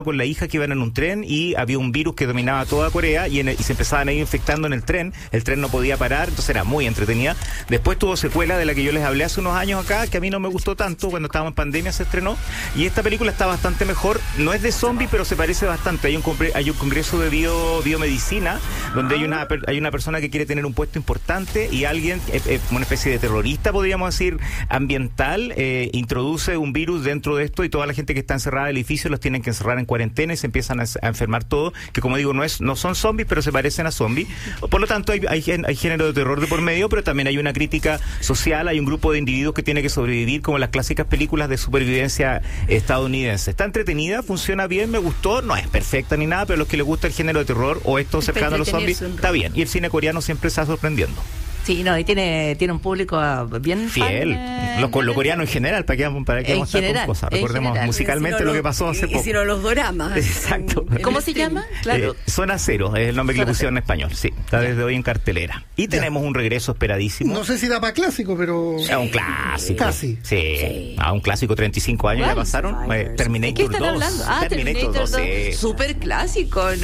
con la hija que iban en un tren y había un virus que dominaba toda Corea y se empezaban a ir infectando en el tren no podía parar, entonces era muy entretenida. Después tuvo secuela de la que yo les hablé hace unos años acá, que a mí no me gustó tanto, cuando estábamos en pandemia se estrenó, y esta película está bastante mejor, no es de zombie pero se parece bastante. Hay un congreso de biomedicina donde hay una persona que quiere tener un puesto importante y alguien, una especie de terrorista podríamos decir, ambiental, introduce un virus dentro de esto y toda la gente que está encerrada en el edificio los tienen que encerrar en cuarentena y se empiezan a enfermar todo, que como digo no son zombies pero se parecen a zombies. Por lo tanto hay género de terror de por medio, pero también hay una crítica social, hay un grupo de individuos que tiene que sobrevivir como las clásicas películas de supervivencia estadounidense. Está entretenida, funciona bien, me gustó, no es perfecta ni nada, pero a los que les gusta el género de terror o esto cercano a los zombies, está bien. Y el cine coreano siempre está sorprendiendo. Sí, no, y tiene un público bien fiel. Los coreanos en general, ¿para qué vamos a estar con cosas? Recordemos musicalmente lo que pasó hace poco. Hicieron los doramas. Exacto. ¿Cómo se llama? Claro. Zona Cero, es el nombre que le pusieron en español. Sí, está desde hoy en cartelera. Y tenemos un regreso esperadísimo. No sé si da para clásico, pero... Es un clásico. Casi. Sí. Un clásico, 35 años ya pasaron. Terminator ¿Qué están 2. hablando? Terminator 2. Sí. Súper clásico, ¿no?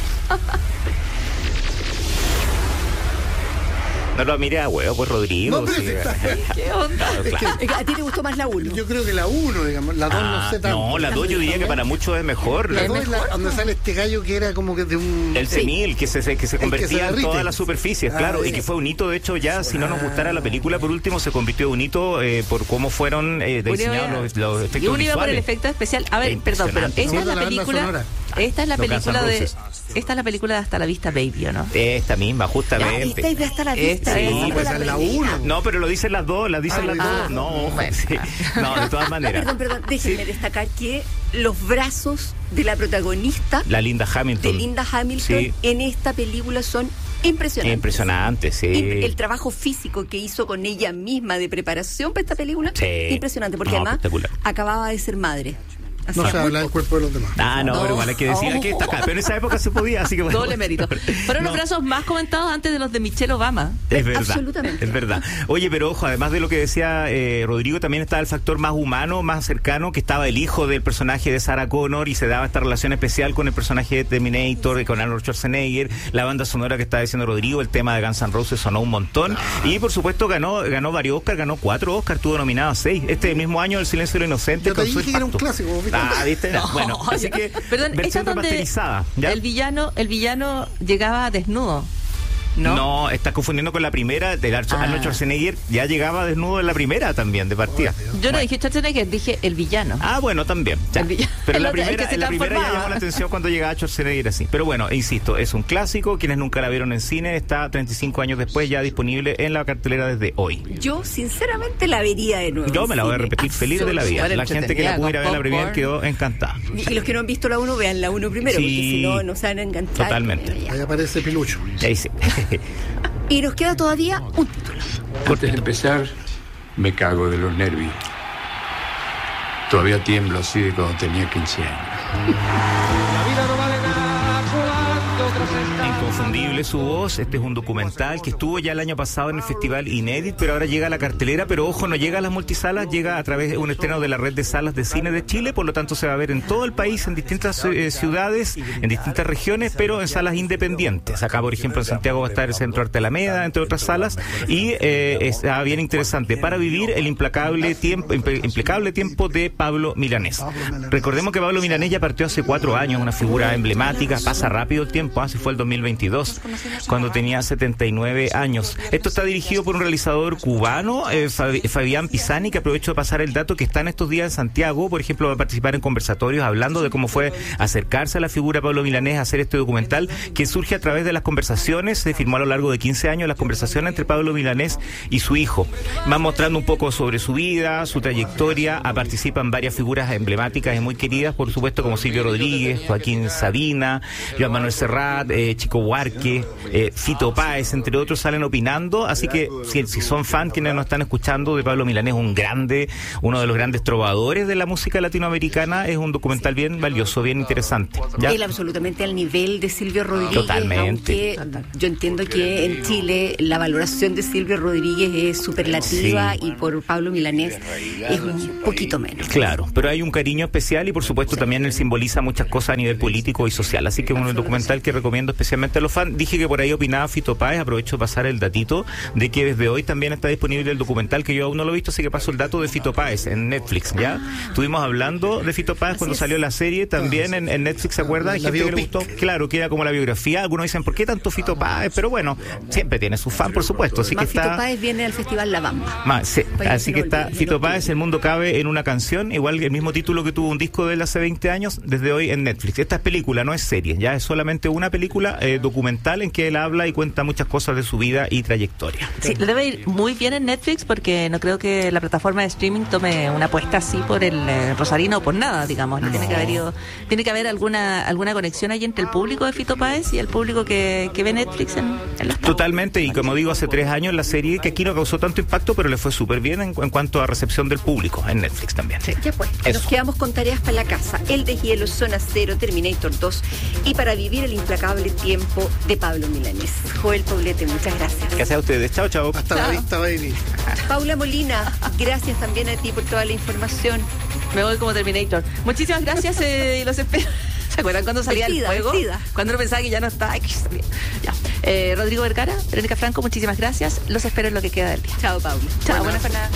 No lo miré a huevo, pues Rodrigo. No, pero ¿Qué onda? ¿A ti te gustó más la 1? Yo creo que la 1, digamos. La 2 no sé tanto. No, la 2 yo diría que para muchos es mejor. La 2 es donde sale este gallo que era como que de un... El senil, que se convertía en todas las superficies, claro, y que fue un hito, de hecho, ya, si no nos gustara la película, por último, se convirtió en un hito por cómo fueron diseñados los efectos y uno iba visuales. por el efecto especial. A ver, perdón, pero esta es la película... Esta es la película de Hasta la Vista Baby, ¿o no? Esta misma, justamente. Esta es de Hasta la Vista. Sí, pues es la 1. No, pero lo dicen las dos, No, ojo, sí. No, de todas maneras. Perdón, déjenme destacar que los brazos de la protagonista, la Linda Hamilton, sí, en esta película son impresionantes. Impresionante, sí. El trabajo físico que hizo con ella misma de preparación para esta película, impresionante, porque además acababa de ser madre. Así no se habla del cuerpo de los demás. Pero igual hay que decir que está acá. Pero en esa época se podía, así que bueno. Doble mérito. Fueron los brazos más comentados antes de los de Michelle Obama. Es verdad. Absolutamente. Es verdad. Oye, pero ojo, además de lo que decía Rodrigo, también estaba el factor más humano, más cercano, que estaba el hijo del personaje de Sarah Connor y se daba esta relación especial con el personaje de Terminator y con Arnold Schwarzenegger. La banda sonora que estaba diciendo Rodrigo, el tema de Guns N' Roses sonó un montón. Y por supuesto ganó varios Oscars, ganó 4 Oscars, estuvo nominado a 6. Este mismo año El Silencio de los Inocentes. Yo te dije que era un clásico. ¿Viste? No. Bueno, así que perdón, versión remasterizada. ¿Ya? El villano llegaba desnudo. No, estás confundiendo con la primera de Arnold Schwarzenegger, ya llegaba desnudo en la primera también, de partida. Yo no dije Schwarzenegger, dije el villano. Bueno, también. Pero la primera ya llamó la atención cuando llegaba Schwarzenegger así. Pero bueno, insisto, es un clásico, quienes nunca la vieron en cine, está 35 años después ya disponible en la cartelera desde hoy. Yo sinceramente la vería de nuevo. Yo me la voy a repetir feliz de la vida. La gente que la pudiera ver la primera quedó encantada. Y los que no han visto la 1, vean la 1 primero, porque si no, no se van a encantar. Totalmente. Ahí aparece Pilucho. Ahí sí. Y nos queda todavía un título. Antes de empezar, me cago de los nervios. Todavía tiemblo así de cuando tenía 15 años. La vida no vale nada cuando otras están... Inconfundible su voz. Este es un documental que estuvo ya el año pasado en el Festival Inédit, pero ahora llega a la cartelera, pero ojo, no llega a las multisalas, llega a través de un estreno de la Red de Salas de Cine de Chile, por lo tanto se va a ver en todo el país, en distintas ciudades, en distintas regiones, pero en salas independientes. Acá, por ejemplo, en Santiago va a estar el Centro Arte Alameda, entre otras salas, y está bien interesante, para vivir el implacable tiempo de Pablo Milanés. Recordemos que Pablo Milanés ya partió hace 4 años, una figura emblemática, pasa rápido el tiempo, así fue el 2022, cuando tenía 79 años. Esto está dirigido por un realizador cubano, Fabián Pisani, que aprovecho de pasar el dato, que está en estos días en Santiago, por ejemplo, va a participar en conversatorios hablando de cómo fue acercarse a la figura de Pablo Milanés, a hacer este documental que surge a través de las conversaciones, se firmó a lo largo de 15 años, las conversaciones entre Pablo Milanés y su hijo. Va mostrando un poco sobre su vida, su trayectoria, participan varias figuras emblemáticas y muy queridas, por supuesto, como Silvio Rodríguez, Joaquín Sabina, Joan Manuel Serrat, Serrat, Chico Buarque, Fito Páez, entre otros, salen opinando. Así que si son fans, quienes nos están escuchando, de Pablo Milanés, un grande, uno de los grandes trovadores de la música latinoamericana, es un documental bien valioso, bien interesante. ¿Ya? Él absolutamente al nivel de Silvio Rodríguez. Totalmente. Yo entiendo que en Chile la valoración de Silvio Rodríguez es superlativa, y por Pablo Milanés es un poquito menos. Claro, pero hay un cariño especial y por supuesto también él simboliza muchas cosas a nivel político y social, así que es un documental que recomiendo especialmente a los fans. Dije que por ahí opinaba Fito Páez, aprovecho de pasar el datito de que desde hoy también está disponible el documental, que yo aún no lo he visto, así que paso el dato de Fito Páez en Netflix, ¿ya? Estuvimos hablando de Fito Páez cuando salió la serie también en Netflix, ¿se acuerda? Hay gente que le gustó, claro, que era como la biografía. Algunos dicen, ¿por qué tanto Fito Páez? Pero bueno, siempre tiene sus fans, por supuesto. Así que Fito Páez viene al Festival La Bamba. Así que está Fito Páez, El mundo cabe en una canción, igual el mismo título que tuvo un disco de él hace 20 años, desde hoy en Netflix. Esta es película, no es serie, ya es solamente una película documental en que él habla y cuenta muchas cosas de su vida y trayectoria. Sí, le debe ir muy bien en Netflix, porque no creo que la plataforma de streaming tome una apuesta así por el rosarino o por nada, digamos. No. Tiene que haber alguna conexión ahí entre el público de Fito Páez y el público que ve Netflix en las... Totalmente, y como digo, hace 3 años la serie, que aquí no causó tanto impacto, pero le fue súper bien en cuanto a recepción del público en Netflix también. Sí. Ya pues, nos quedamos con tareas para la casa: El deshielo, Zona Cero, Terminator 2 y Para vivir el implacable tiempo de Pablo Milanés. Joel Poblete, muchas gracias. Gracias a ustedes. Chao, chao. Hasta la vista, baby. Paula Molina, gracias también a ti por toda la información. Me voy como Terminator. Muchísimas gracias y los espero. ¿Se acuerdan cuando salía el fuego? Cuando uno pensaba que ya no estaba. Ya. Rodrigo Vergara, Verónica Franco, muchísimas gracias. Los espero en lo que queda del día. Chao, Paula. Chao, buena jornada.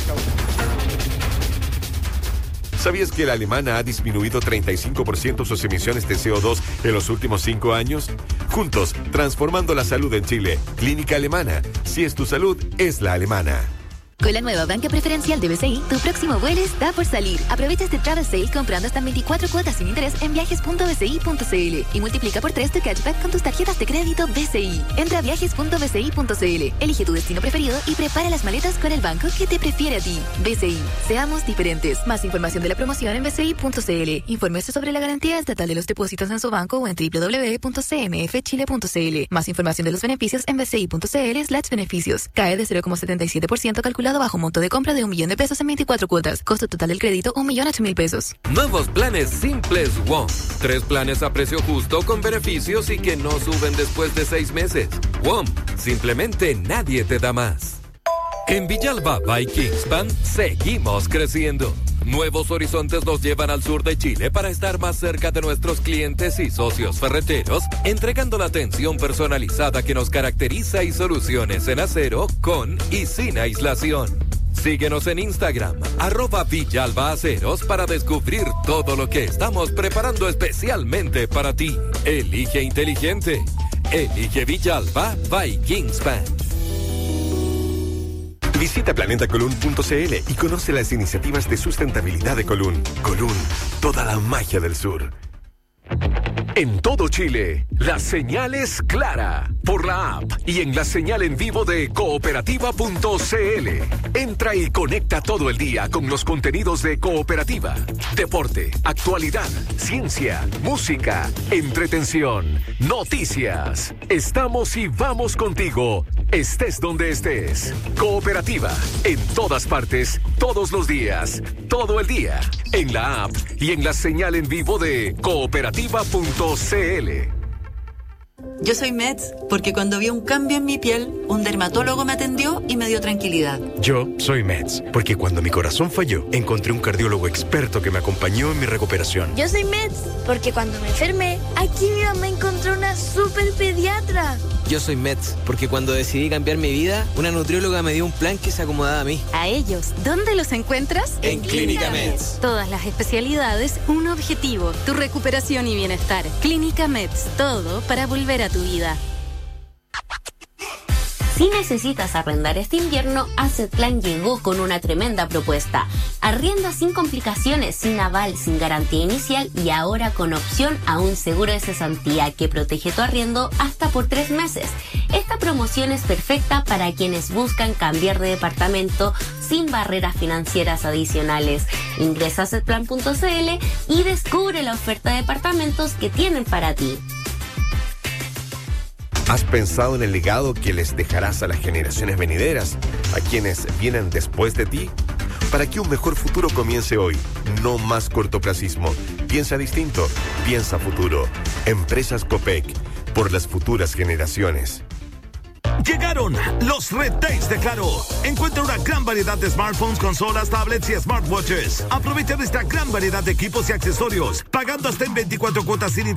¿Sabías que la alemana ha disminuido 35% sus emisiones de CO2 en los últimos 5 años? Juntos, transformando la salud en Chile. Clínica Alemana. Si es tu salud, es la alemana. Con la nueva banca preferencial de BCI, tu próximo vuelo está por salir. Aprovecha este travel sale comprando hasta 24 cuotas sin interés en viajes.bci.cl y multiplica por 3 tu cashback con tus tarjetas de crédito BCI. Entra a viajes.bci.cl, elige tu destino preferido y prepara las maletas con el banco que te prefiere a ti. BCI, seamos diferentes. Más información de la promoción en bci.cl. Infórmese sobre la garantía estatal de los depósitos en su banco o en www.cmfchile.cl. Más información de los beneficios en bci.cl/beneficios. Cae de 0,77% calculado bajo monto de compra de 1 millón de pesos en 24 cuotas. Costo total del crédito, 1.008.000 pesos. Nuevos planes simples WOM. 3 planes a precio justo con beneficios y que no suben después de 6 meses. WOM. Simplemente nadie te da más. En Villalba by Kingspan seguimos creciendo. Nuevos horizontes nos llevan al sur de Chile para estar más cerca de nuestros clientes y socios ferreteros, entregando la atención personalizada que nos caracteriza y soluciones en acero con y sin aislación. Síguenos en Instagram, @VillalbaAceros, para descubrir todo lo que estamos preparando especialmente para ti. Elige inteligente. Elige Villalba by Kingspan. Visita planetacolun.cl y conoce las iniciativas de sustentabilidad de Colún. Colún, toda la magia del sur. En todo Chile, la señal es clara por la app y en la señal en vivo de cooperativa.cl. Entra y conecta todo el día con los contenidos de Cooperativa. Deporte, actualidad, ciencia, música, entretención, noticias. Estamos y vamos contigo, estés donde estés. Cooperativa, en todas partes, todos los días, todo el día. En la app y en la señal en vivo de cooperativa.cl. Yo soy Mets porque cuando vi un cambio en mi piel, un dermatólogo me atendió y me dio tranquilidad. Yo soy Mets porque cuando mi corazón falló, encontré un cardiólogo experto que me acompañó en mi recuperación. Yo soy Mets porque cuando me enfermé, aquí mi mamá encontró una super pediatra. Yo soy Mets porque cuando decidí cambiar mi vida, una nutrióloga me dio un plan que se acomodaba a mí. A ellos, ¿dónde los encuentras? En Clínica Mets. Todas las especialidades, un objetivo, tu recuperación y bienestar. Clínica Mets, todo para volver a tu vida. Si necesitas arrendar este invierno, Assetplan llegó con una tremenda propuesta. Arrienda sin complicaciones, sin aval, sin garantía inicial y ahora con opción a un seguro de cesantía que protege tu arriendo hasta por 3 meses. Esta promoción es perfecta para quienes buscan cambiar de departamento sin barreras financieras adicionales. Ingresa a assetplan.cl y descubre la oferta de departamentos que tienen para ti. ¿Has pensado en el legado que les dejarás a las generaciones venideras, a quienes vienen después de ti? Para que un mejor futuro comience hoy, no más cortoplacismo. Piensa distinto, piensa futuro. Empresas Copec, por las futuras generaciones. Llegaron los Red Days de Claro. Encuentra una gran variedad de smartphones, consolas, tablets y smartwatches. Aprovecha de esta gran variedad de equipos y accesorios, pagando hasta en 24 cuotas sin interés